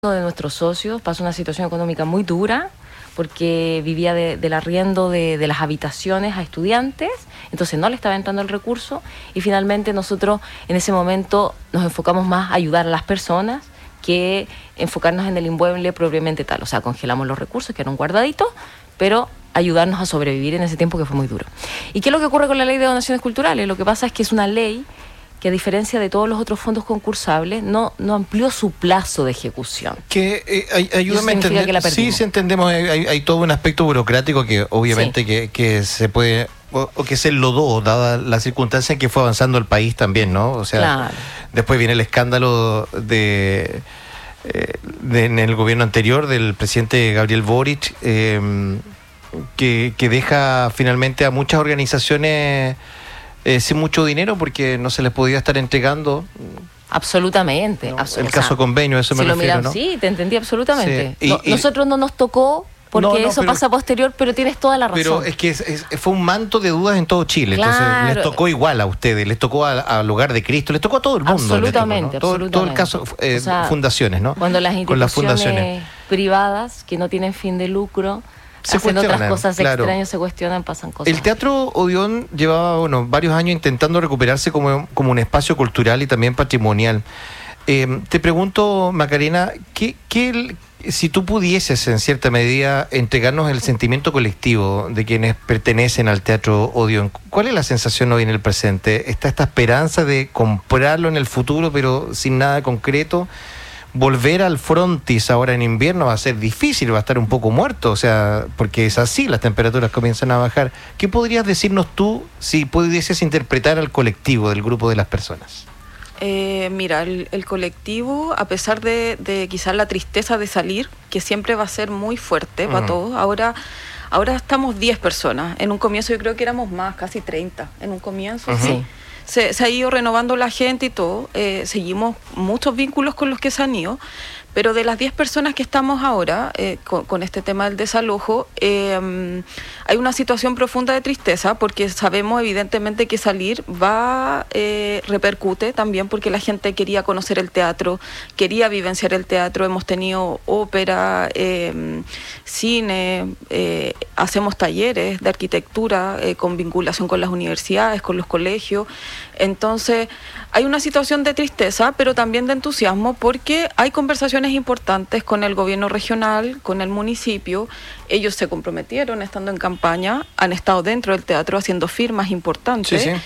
Uno de nuestros socios pasó una situación económica muy dura porque vivía del arriendo de las habitaciones a estudiantes, entonces no le estaba entrando el recurso y finalmente nosotros en ese momento nos enfocamos más a ayudar a las personas que enfocarnos en el inmueble propiamente tal. O sea, congelamos los recursos, que era un guardadito, pero ayudarnos a sobrevivir en ese tiempo que fue muy duro. ¿Y qué es lo que ocurre con la ley de donaciones culturales? Lo que pasa es que es una ley que a diferencia de todos los otros fondos concursables, no amplió su plazo de ejecución. Ayúdame a entender. Sí, entendemos, hay todo un aspecto burocrático que obviamente sí. que se puede, o que se enlodó, dada la circunstancia en que fue avanzando el país también, ¿no? O sea, claro. Después viene el escándalo en el gobierno anterior del presidente Gabriel Boric, que deja finalmente a muchas organizaciones sin mucho dinero porque no se les podía estar entregando. Absolutamente. ¿No? El caso convenio, eso me refiero, ¿no? Sí, te entendí absolutamente. Sí. Nosotros no nos tocó porque eso pasa posterior, pero tienes toda la razón. Pero es que fue un manto de dudas en todo Chile. Claro. Entonces les tocó igual a ustedes, les tocó al Hogar de Cristo, les tocó a todo el mundo. Absolutamente, tocó, ¿no? absolutamente. Todo el caso, o sea, fundaciones, ¿no? Cuando las instituciones privadas que no tienen fin de lucro hacen otras cosas extrañas, se cuestionan, pasan cosas. El Teatro Odeón llevaba varios años intentando recuperarse como un espacio cultural y también patrimonial. Te pregunto, Macarena, si tú pudieses en cierta medida entregarnos el sentimiento colectivo de quienes pertenecen al Teatro Odeón, ¿cuál es la sensación hoy en el presente? ¿Está esta esperanza de comprarlo en el futuro pero sin nada concreto? Volver al frontis ahora en invierno va a ser difícil, va a estar un poco muerto, o sea, porque es así, las temperaturas comienzan a bajar. ¿Qué podrías decirnos tú si pudieses interpretar al colectivo del grupo de las personas? Mira, el colectivo, a pesar de quizás la tristeza de salir, que siempre va a ser muy fuerte para todos, ahora estamos 10 personas. En un comienzo yo creo que éramos más, casi 30. En un comienzo, sí. Se ha ido renovando la gente y todo, seguimos muchos vínculos con los que se han ido, pero de las 10 personas que estamos ahora con este tema del desalojo, hay una situación profunda de tristeza porque sabemos evidentemente que salir repercute también porque la gente quería conocer el teatro, quería vivenciar el teatro, hemos tenido ópera, cine, hacemos talleres de arquitectura con vinculación con las universidades, con los colegios. Entonces hay una situación de tristeza pero también de entusiasmo porque hay conversaciones importantes con el gobierno regional, con el municipio. Ellos se comprometieron estando en campaña, han estado dentro del teatro haciendo firmas importantes. Sí.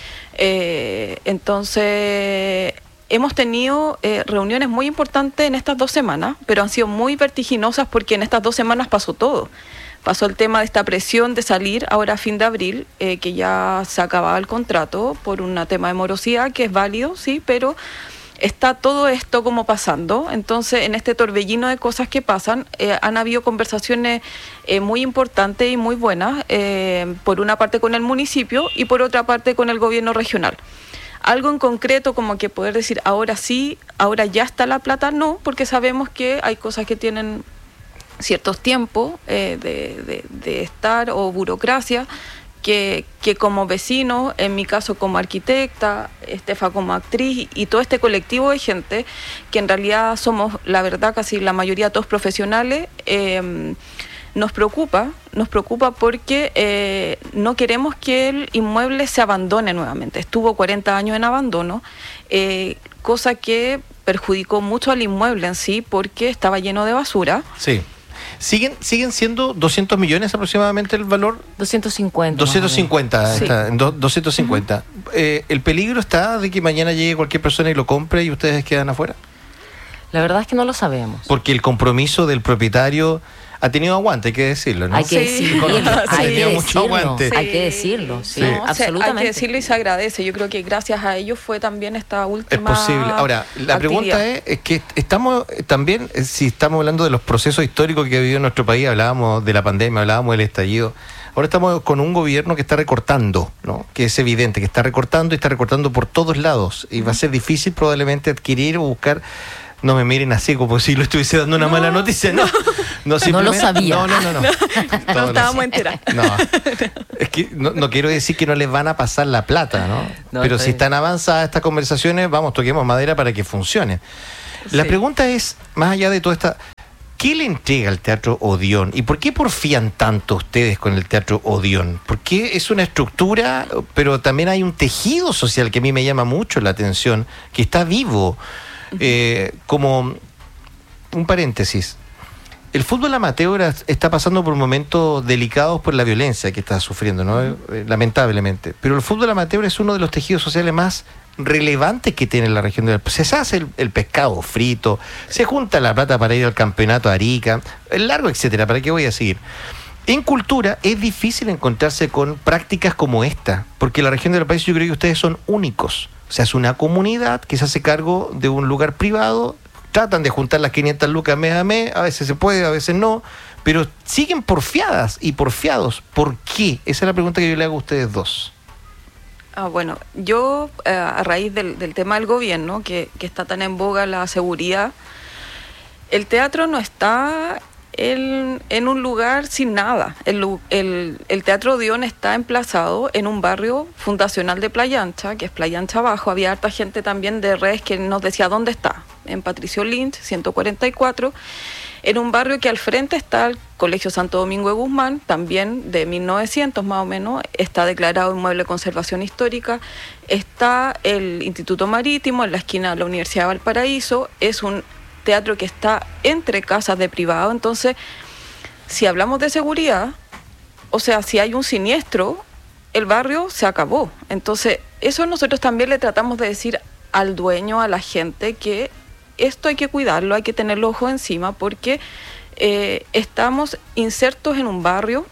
Entonces hemos tenido reuniones muy importantes en estas 2 semanas, pero han sido muy vertiginosas porque en estas 2 semanas pasó todo. Pasó el tema de esta presión de salir ahora a fin de abril, que ya se acababa el contrato por un tema de morosidad, que es válido, sí, pero está todo esto como pasando. Entonces, en este torbellino de cosas que pasan, han habido conversaciones muy importantes y muy buenas, por una parte con el municipio y por otra parte con el gobierno regional. Algo en concreto como que poder decir ahora sí, ahora ya está la plata, no, porque sabemos que hay cosas que tienen ciertos tiempos de estar o burocracia que como vecino, en mi caso como arquitecta, Estefa como actriz y todo este colectivo de gente que en realidad somos, la verdad, casi la mayoría todos profesionales, nos preocupa porque no queremos que el inmueble se abandone nuevamente. Estuvo 40 años en abandono, cosa que perjudicó mucho al inmueble en sí porque estaba lleno de basura. Sí. ¿Siguen siendo 200 millones aproximadamente el valor? 250. 250, sí. Está en 250. ¿El peligro está de que mañana llegue cualquier persona y lo compre y ustedes quedan afuera? La verdad es que no lo sabemos. Porque el compromiso del propietario ha tenido aguante, hay que decirlo, ¿no? Hay que decirlo, mucho aguante. Hay que decirlo, sí, absolutamente. Hay que decirlo y se agradece. Yo creo que gracias a ellos fue también esta última Es posible. Ahora, la pregunta es que estamos también, si estamos hablando de los procesos históricos que ha vivido nuestro país, hablábamos de la pandemia, hablábamos del estallido, ahora estamos con un gobierno que está recortando, ¿no? Que es evidente que está recortando y está recortando por todos lados y va a ser difícil probablemente adquirir o buscar. No me miren así como si lo estuviese dando una mala noticia, no lo sabía. No estábamos enterados. No, es que no quiero decir que no les van a pasar la plata, ¿no? Pero si están avanzadas estas conversaciones, vamos, toquemos madera para que funcione. La Sí. pregunta es, más allá de toda esta, ¿qué le entrega el Teatro Odeón? ¿Y por qué porfían tanto ustedes con el Teatro Odeón? Porque es una estructura, pero también hay un tejido social que a mí me llama mucho la atención, que está vivo. Como un paréntesis, el fútbol amateur está pasando por momentos delicados por la violencia que está sufriendo, ¿no? Lamentablemente. Pero el fútbol amateur es uno de los tejidos sociales más relevantes que tiene la región del... Se hace el pescado frito, se junta la plata para ir al campeonato a Arica, el largo, etcétera. ¿Para qué voy a seguir? En cultura es difícil encontrarse con prácticas como esta, porque la región del país yo creo que ustedes son únicos. O sea, es una comunidad que se hace cargo de un lugar privado, tratan de juntar las 500 lucas mes a mes, a veces se puede, a veces no, pero siguen porfiadas y porfiados. ¿Por qué? Esa es la pregunta que yo le hago a ustedes dos. Bueno, yo a raíz del tema del gobierno, que está tan en boga la seguridad, el teatro no está en un lugar sin nada. El Teatro Odeón está emplazado en un barrio fundacional de Playa Ancha, que es Playa Ancha Abajo. Había harta gente también de redes que nos decía dónde está, en Patricio Lynch, 144, en un barrio que al frente está el Colegio Santo Domingo de Guzmán, también de 1900 más o menos, está declarado inmueble de conservación histórica, está el Instituto Marítimo en la esquina de la Universidad de Valparaíso, es un teatro que está entre casas de privado. Entonces, si hablamos de seguridad, o sea, si hay un siniestro, el barrio se acabó. Entonces, eso nosotros también le tratamos de decir al dueño, a la gente, que esto hay que cuidarlo, hay que tener los ojos encima, porque estamos insertos en un barrio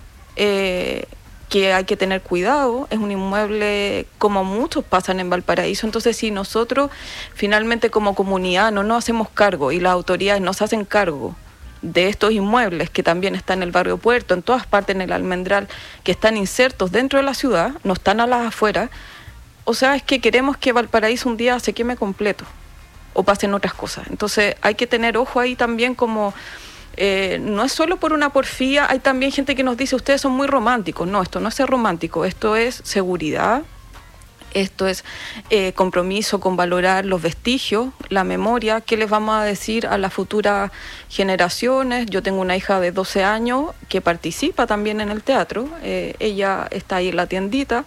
que hay que tener cuidado, es un inmueble como muchos pasan en Valparaíso. Entonces, si nosotros finalmente como comunidad no nos hacemos cargo y las autoridades no se hacen cargo de estos inmuebles que también están en el barrio Puerto, en todas partes, en el Almendral, que están insertos dentro de la ciudad, no están a las afueras, o sea, es que queremos que Valparaíso un día se queme completo o pasen otras cosas. Entonces hay que tener ojo ahí también, como no es solo por una porfía. Hay también gente que nos dice, ustedes son muy románticos. No, esto no es ser romántico, esto es seguridad, esto es compromiso con valorar los vestigios, la memoria. ¿Qué les vamos a decir a las futuras generaciones? Yo tengo una hija de 12 años que participa también en el teatro, ella está ahí en la tiendita,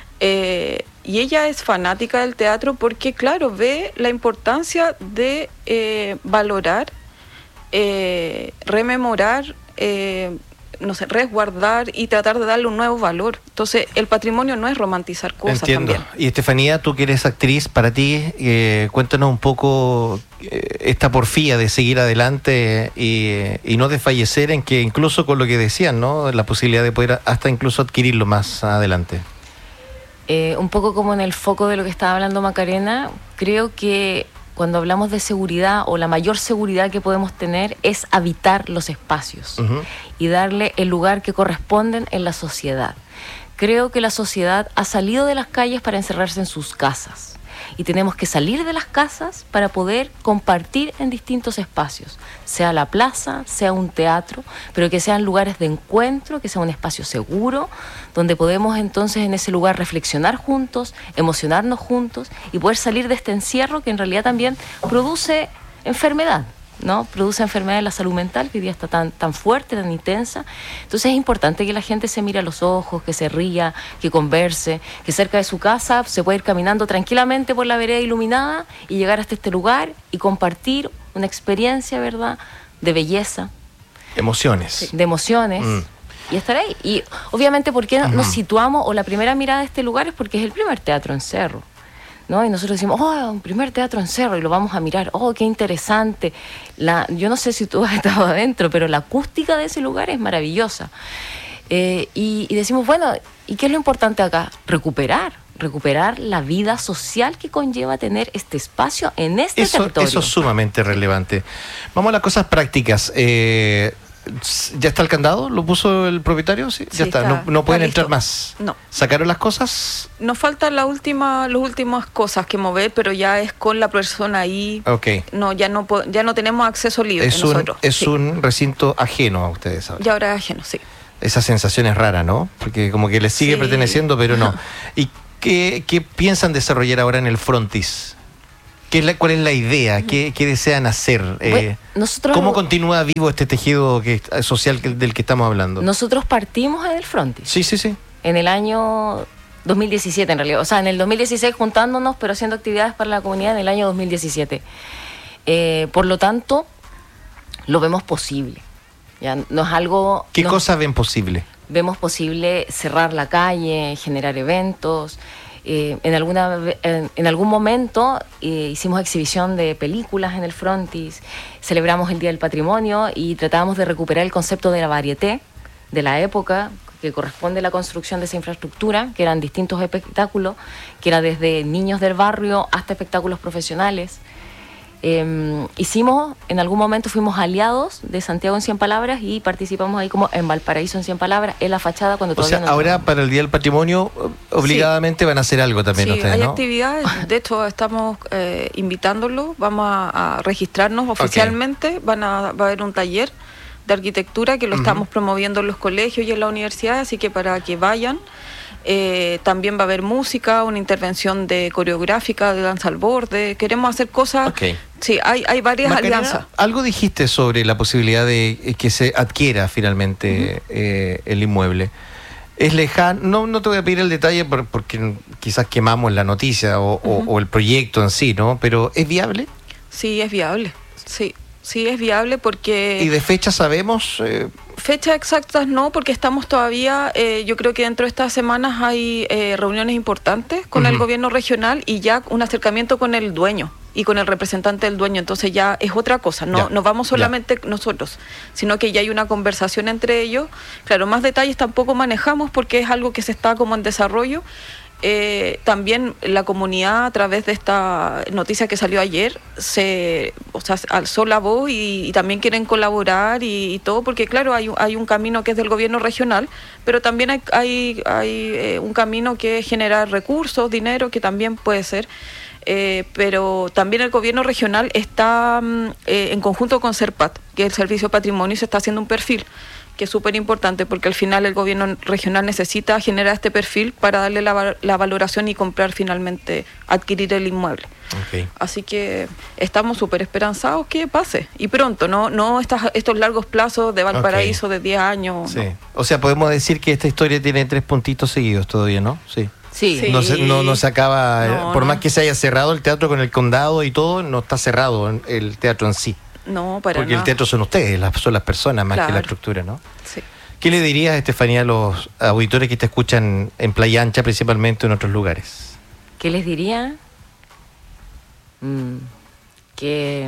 y ella es fanática del teatro porque, claro, ve la importancia de valorar, rememorar, no sé, resguardar y tratar de darle un nuevo valor. Entonces, el patrimonio no es romantizar cosas. Entiendo. También. Y Estefanía, tú que eres actriz, para ti, cuéntanos un poco esta porfía de seguir adelante y no desfallecer, en que incluso con lo que decían, ¿no? La posibilidad de poder hasta incluso adquirirlo más adelante. Un poco como en el foco de lo que estaba hablando Macarena, creo que cuando hablamos de seguridad, o la mayor seguridad que podemos tener, es habitar los espacios y darle el lugar que corresponden en la sociedad. Creo que la sociedad ha salido de las calles para encerrarse en sus casas, y tenemos que salir de las casas para poder compartir en distintos espacios, sea la plaza, sea un teatro, pero que sean lugares de encuentro, que sea un espacio seguro, donde podemos entonces en ese lugar reflexionar juntos, emocionarnos juntos y poder salir de este encierro que en realidad también produce enfermedad, ¿no? Produce enfermedad en la salud mental, que hoy día está tan fuerte, tan intensa. Entonces es importante que la gente se mire a los ojos, que se ría, que converse, que cerca de su casa se puede ir caminando tranquilamente por la vereda iluminada y llegar hasta este lugar y compartir una experiencia, ¿verdad?, de belleza, Emociones. de emociones. Y estar ahí. Y obviamente, ¿por qué nos situamos, o la primera mirada de este lugar es porque es el primer teatro en Cerro, ¿no? Y nosotros decimos, oh, un primer teatro en Cerro, y lo vamos a mirar, oh, qué interesante. Yo no sé si tú has estado adentro, pero la acústica de ese lugar es maravillosa. Y decimos, bueno, ¿y qué es lo importante acá? Recuperar la vida social que conlleva tener este espacio en este territorio. Eso es sumamente relevante. Vamos a las cosas prácticas. ¿Ya está el candado? ¿Lo puso el propietario? Sí, ya está. No pueden entrar más. No. ¿Sacaron las cosas? Nos faltan las últimas cosas que mover, pero ya es con la persona ahí. Okay. No, ya no tenemos acceso libre nosotros. Es un recinto ajeno a ustedes ahora. Y ahora es ajeno, sí. Esa sensación es rara, ¿no? Porque como que les sigue perteneciendo, pero no. ¿Y qué piensan desarrollar ahora en el frontis? ¿Cuál es la idea? ¿Qué desean hacer? ¿Cómo continúa vivo este tejido social del que estamos hablando? Nosotros partimos en el Frontis. Sí. En el año 2017 en realidad. O sea, en el 2016 juntándonos, pero haciendo actividades para la comunidad en el año 2017. Por lo tanto, lo vemos posible. Ya no es algo... ¿Qué cosas ven posible? Vemos posible cerrar la calle, generar eventos. En algún momento hicimos exhibición de películas en el Frontis, celebramos el Día del Patrimonio y tratábamos de recuperar el concepto de la varieté de la época que corresponde a la construcción de esa infraestructura, que eran distintos espectáculos, que era desde niños del barrio hasta espectáculos profesionales. En algún momento fuimos aliados de Santiago en 100 Palabras y participamos ahí como en Valparaíso en 100 Palabras, en la fachada cuando todavía no... ahora para el Día del Patrimonio obligadamente van a hacer algo también ustedes, hay ¿no? actividades, de hecho estamos invitándolos, vamos a registrarnos oficialmente, va a haber un taller de arquitectura que lo estamos promoviendo en los colegios y en la universidad, así que para que vayan. También va a haber música, una intervención de coreográfica, de danza al borde. Queremos hacer cosas. Sí, hay varias alianzas. Algo dijiste sobre la posibilidad de que se adquiera finalmente el inmueble. Es lejano, no te voy a pedir el detalle porque quizás quemamos la noticia o el proyecto en sí, ¿no? Pero ¿es viable? Sí, es viable. Sí, es viable porque... ¿Y de fecha sabemos? Fechas exactas no, porque estamos todavía, yo creo que dentro de estas semanas hay reuniones importantes con el gobierno regional y ya un acercamiento con el dueño y con el representante del dueño, entonces ya es otra cosa, no vamos solamente nosotros, sino que ya hay una conversación entre ellos. Claro, más detalles tampoco manejamos porque es algo que se está como en desarrollo. También la comunidad, a través de esta noticia que salió ayer, alzó la voz y también quieren colaborar y todo, porque claro, hay un camino que es del gobierno regional, pero también hay un camino que es generar recursos, dinero, que también puede ser. Pero también el gobierno regional está en conjunto con CERPAT, que es el Servicio de Patrimonio, y se está haciendo un perfil que es súper importante porque al final el gobierno regional necesita generar este perfil para darle la valoración y comprar finalmente, adquirir el inmueble. Así que estamos súper esperanzados que pase y pronto, no estos largos plazos de Valparaíso de 10 años. Sí. No. O sea, podemos decir que esta historia tiene 3 puntitos seguidos todavía, ¿no? Sí. No se acaba, más que se haya cerrado el teatro con el condado y todo, no está cerrado el teatro en sí. No, para porque nada. El teatro son ustedes, son las personas más que la estructura, ¿no? Sí. ¿Qué le dirías, Estefanía, a los auditores que te escuchan en Playa Ancha, principalmente en otros lugares? ¿Qué les diría? Qué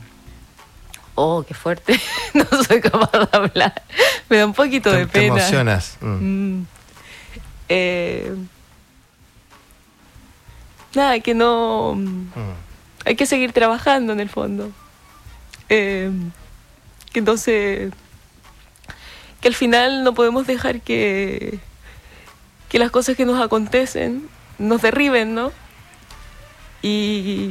fuerte. No soy capaz de hablar. Me da un poquito de pena. Te emocionas. Nada, que no... Hay que seguir trabajando en el fondo. Que entonces... Que al final no podemos dejar que las cosas que nos acontecen nos derriben, ¿no? Y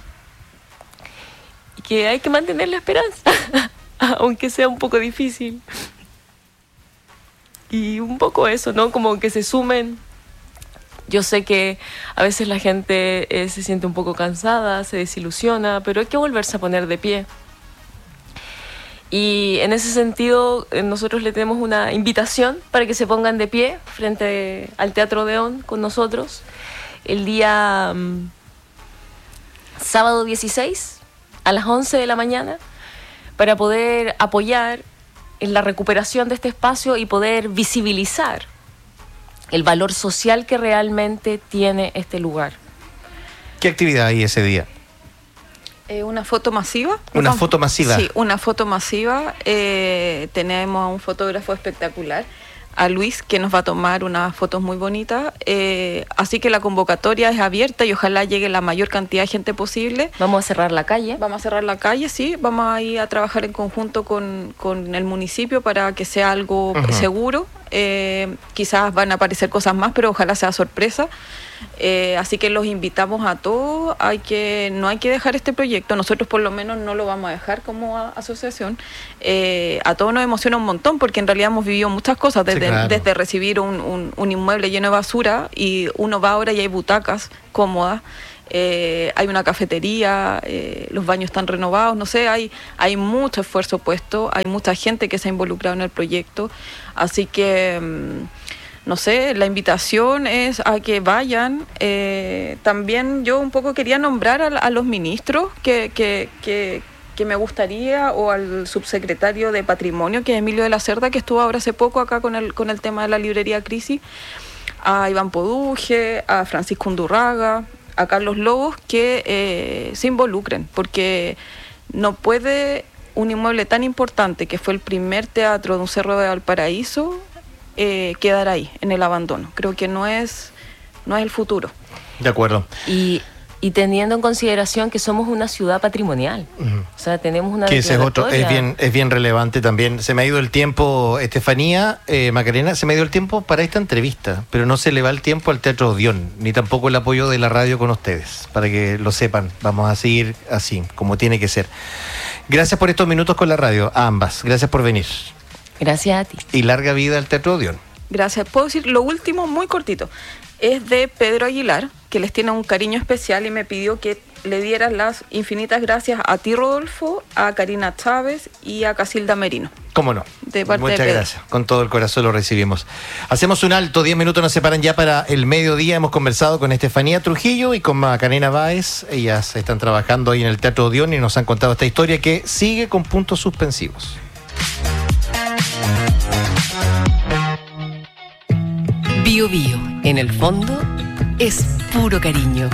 que hay que mantener la esperanza, aunque sea un poco difícil. Y un poco eso, ¿no? Como que se sumen. Yo sé que a veces la gente se siente un poco cansada, se desilusiona, pero hay que volverse a poner de pie. Y en ese sentido, nosotros le tenemos una invitación para que se pongan de pie frente al Teatro Odeón con nosotros el día sábado 16 a las 11 de la mañana para poder apoyar en la recuperación de este espacio y poder visibilizar el valor social que realmente tiene este lugar. ¿Qué actividad hay ese día? Una foto masiva. ¿Una foto masiva? Sí, una foto masiva. Tenemos a un fotógrafo espectacular, a Luis, que nos va a tomar unas fotos muy bonitas. Así que la convocatoria es abierta y ojalá llegue la mayor cantidad de gente posible. Vamos a cerrar la calle. Vamos a cerrar la calle, sí. Vamos a ir a trabajar en conjunto con el municipio para que sea algo seguro. Quizás van a aparecer cosas más, pero ojalá sea sorpresa. Así que los invitamos a todos. No hay que dejar este proyecto. Nosotros por lo menos no lo vamos a dejar como asociación. A todos nos emociona un montón porque en realidad hemos vivido muchas cosas desde recibir un inmueble lleno de basura y uno va ahora y hay butacas cómodas. hay una cafetería, los baños están renovados, no sé, hay mucho esfuerzo puesto, hay mucha gente que se ha involucrado en el proyecto, así que no sé, la invitación es a que vayan. También yo un poco quería nombrar a los ministros que me gustaría, o al subsecretario de Patrimonio, que es Emilio de la Cerda, que estuvo ahora hace poco acá con el tema de la librería Crisis, a Iván Poduje, a Francisco Undurraga, a Carlos Lobos, que se involucren, porque no puede un inmueble tan importante, que fue el primer teatro de un cerro de Valparaíso, quedar ahí, en el abandono. Creo que no es el futuro. De acuerdo. Y teniendo en consideración que somos una ciudad patrimonial. O sea, tenemos una que ese es otro, es bien relevante también. Se me ha ido el tiempo, Estefanía, Macarena, se me ha ido el tiempo para esta entrevista, pero no se le va el tiempo al Teatro Odeón, ni tampoco el apoyo de la radio con ustedes, para que lo sepan. Vamos a seguir así, como tiene que ser. Gracias por estos minutos con la radio, a ambas. Gracias por venir. Gracias a ti. Y larga vida al Teatro Odeón. Gracias. Puedo decir lo último, muy cortito. Es de Pedro Aguilar, que les tiene un cariño especial y me pidió que le dieras las infinitas gracias a ti, Rodolfo, a Karina Chávez y a Casilda Merino. ¿Cómo no? De parte Muchas de Pedro. gracias. Con todo el corazón lo recibimos. Hacemos un alto, 10 minutos nos separan ya para el mediodía. Hemos conversado con Estefanía Trujillo y con Macarena Báez. Ellas están trabajando ahí en el Teatro Odeón y nos han contado esta historia que sigue con puntos suspensivos. Bio Bio, en el fondo, es puro cariño.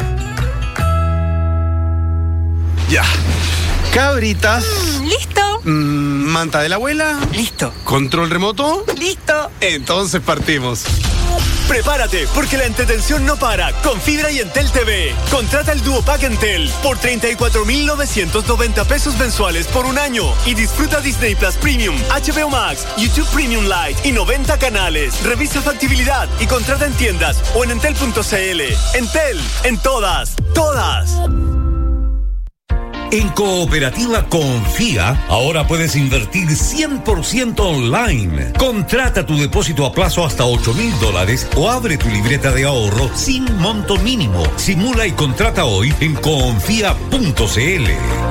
Ya. Cabritas. ¿Listo? Manta de la abuela. Listo. Control remoto. ¿Listo? Entonces partimos. Prepárate, porque la entretención no para con Fibra y Entel TV. Contrata el Duo Pack Entel por 34,990 pesos mensuales por un año y disfruta Disney Plus Premium, HBO Max, YouTube Premium Lite y 90 canales. Revisa factibilidad y contrata en tiendas o en entel.cl. Entel, en todas. En Cooperativa Confía, ahora puedes invertir 100% online. Contrata tu depósito a plazo hasta $8,000 o abre tu libreta de ahorro sin monto mínimo. Simula y contrata hoy en confía.cl.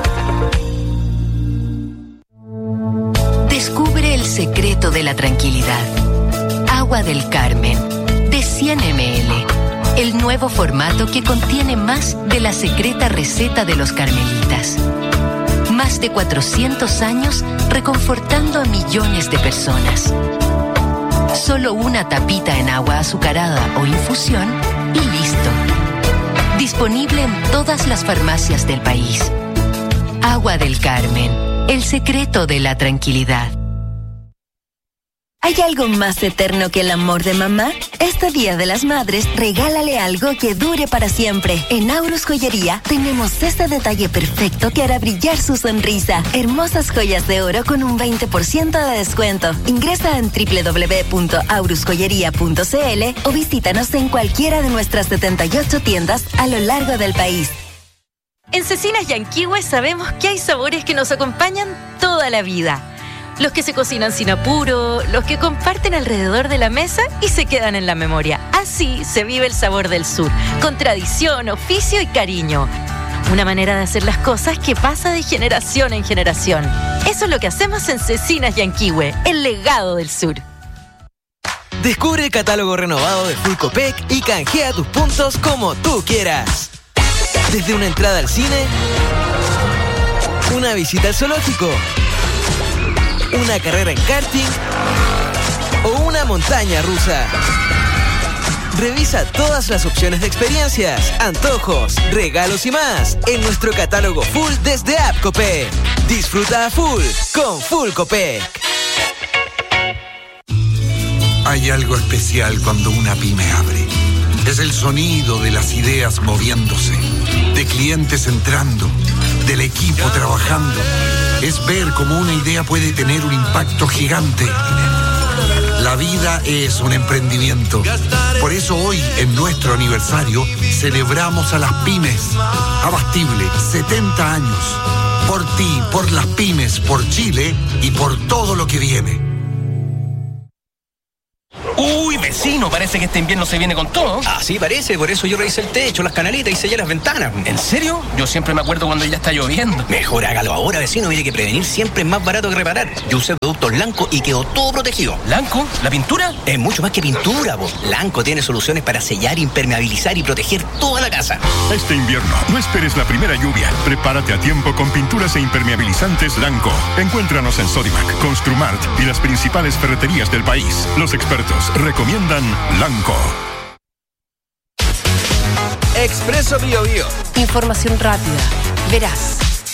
Descubre el secreto de la tranquilidad. Agua del Carmen, de 100 ml. El nuevo formato que contiene más de la secreta receta de los carmelitas. Más de 400 años reconfortando a millones de personas. Solo una tapita en agua azucarada o infusión y listo. Disponible en todas las farmacias del país. Agua del Carmen, el secreto de la tranquilidad. ¿Hay algo más eterno que el amor de mamá? Este Día de las Madres, regálale algo que dure para siempre. En Aurus Joyería tenemos ese detalle perfecto que hará brillar su sonrisa. Hermosas joyas de oro con un 20% de descuento. Ingresa en www.aurusjoyería.cl o visítanos en cualquiera de nuestras 78 tiendas a lo largo del país. En Cecinas Yanquihue sabemos que hay sabores que nos acompañan toda la vida. Los que se cocinan sin apuro, los que comparten alrededor de la mesa y se quedan en la memoria. Así se vive el sabor del sur, con tradición, oficio y cariño. Una manera de hacer las cosas que pasa de generación en generación. Eso es lo que hacemos en Cecinas Yanquihue, el legado del sur. Descubre el catálogo renovado de Full Copec y canjea tus puntos como tú quieras. Desde una entrada al cine, una visita al zoológico, una carrera en karting o una montaña rusa. Revisa todas las opciones de experiencias, antojos, regalos y más en nuestro catálogo full desde App Copec. Disfruta a full con Full Copec. Hay algo especial cuando una pyme abre. Es el sonido de las ideas moviéndose, de clientes entrando, del equipo trabajando. Es ver cómo una idea puede tener un impacto gigante. La vida es un emprendimiento. Por eso hoy, en nuestro aniversario, celebramos a las pymes. Abastible, 70 años. Por ti, por las pymes, por Chile y por todo lo que viene. Uy, vecino, parece que este invierno se viene con todo. Así parece, por eso yo revisé el techo, las canaletas y sellé las ventanas. ¿En serio? Yo siempre me acuerdo cuando ya está lloviendo. Mejor hágalo ahora, vecino. Mire que prevenir siempre es más barato que reparar. Yo usé productos Lanco y quedó todo protegido. ¿Lanco? ¿La pintura? Es mucho más que pintura, po. Lanco tiene soluciones para sellar, impermeabilizar y proteger toda la casa. Este invierno, no esperes la primera lluvia. Prepárate a tiempo con pinturas e impermeabilizantes Lanco. Encuéntranos en Sodimac, Construmart y las principales ferreterías del país. Los expertos recomiendan Lanco. Expreso Bio Bio. Información rápida, veraz.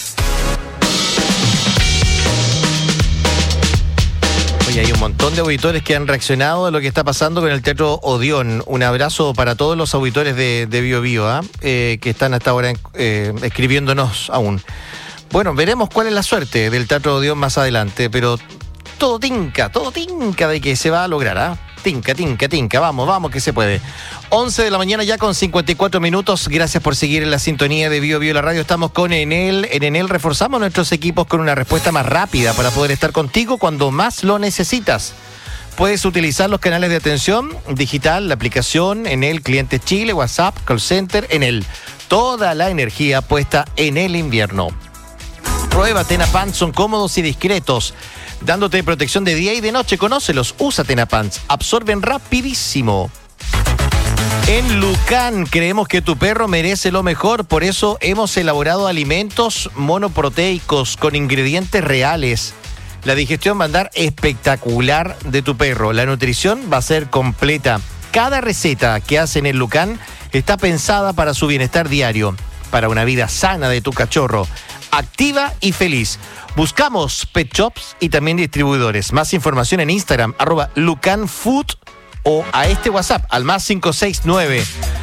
Oye, hay un montón de auditores que han reaccionado a lo que está pasando con el Teatro Odeón. Un abrazo para todos los auditores de Bio Bio, que están hasta ahora escribiéndonos aún. Bueno, veremos cuál es la suerte del Teatro Odeón más adelante, pero todo tinca de que se va a lograr, Tinca, vamos, que se puede. 11 de la mañana ya con 54 minutos. Gracias por seguir en la sintonía de Bio Bio la radio. Estamos con Enel. En Enel reforzamos nuestros equipos con una respuesta más rápida para poder estar contigo cuando más lo necesitas. Puedes utilizar los canales de atención digital, la aplicación Enel Clientes Chile, WhatsApp, Call Center, Enel. Toda la energía puesta en el invierno. Prueba Tenapants, son cómodos y discretos, dándote protección de día y de noche. Conócelos, usa Tenapants, absorben rapidísimo. En Lucan creemos que tu perro merece lo mejor, por eso hemos elaborado alimentos monoproteicos con ingredientes reales. La digestión va a andar espectacular de tu perro, la nutrición va a ser completa. Cada receta que hacen en Lucan está pensada para su bienestar diario, para una vida sana de tu cachorro, activa y feliz. Buscamos pet shops y también distribuidores. Más información en Instagram, @LucanFood, o a este WhatsApp, al +569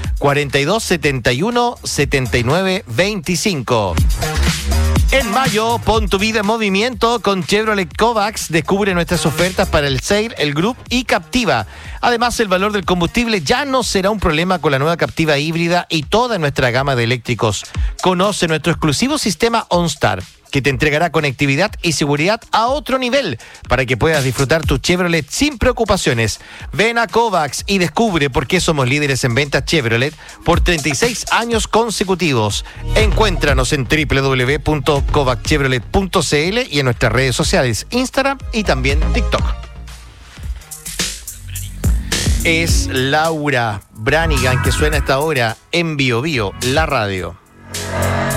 4271 7925. En mayo, pon tu vida en movimiento con Chevrolet Kovacs. Descubre nuestras ofertas para el Sail, el Group y Captiva. Además, el valor del combustible ya no será un problema con la nueva Captiva híbrida y toda nuestra gama de eléctricos. Conoce nuestro exclusivo sistema OnStar, que te entregará conectividad y seguridad a otro nivel para que puedas disfrutar tu Chevrolet sin preocupaciones. Ven a Kovacs y descubre por qué somos líderes en ventas Chevrolet por 36 años consecutivos. Encuéntranos en www.kovacchevrolet.cl y en nuestras redes sociales, Instagram y también TikTok. Es Laura Branigan que suena a esta hora en Bio Bio, la radio.